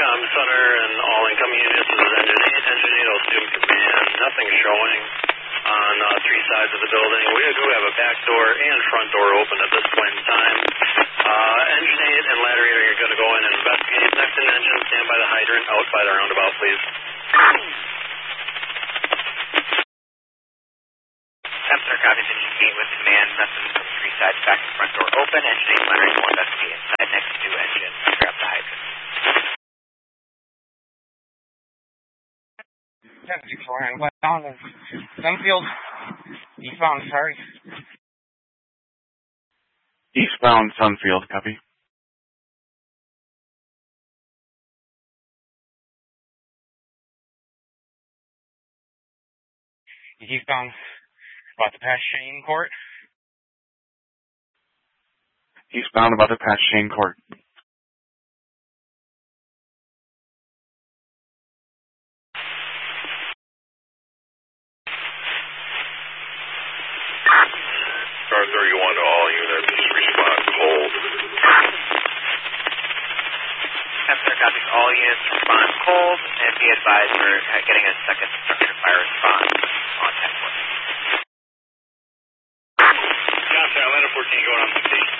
Comm Center and all incoming units. This is Engine 8, Assume Command. Nothing showing on 3 sides of the building. We do have a back door and front door open at this point in time. Engine 8 and Ladder 8 are going to go in and investigate. Next in engine, stand by the hydrant, out by the roundabout, please. Center copies Engine 8 with command. Nothing from 3 sides, back and front door open. Engine 8, Ladder 8 will investigate inside next to engine. Grab the hydrant. 74 and westbound of Sunfield, eastbound, sorry. Eastbound Sunfield, copy. Eastbound, about to pass Shane Court. Eastbound about to pass Shane Court. Star 31 to all units, respond cold. Center copies all units, respond cold, and be advised we're getting a second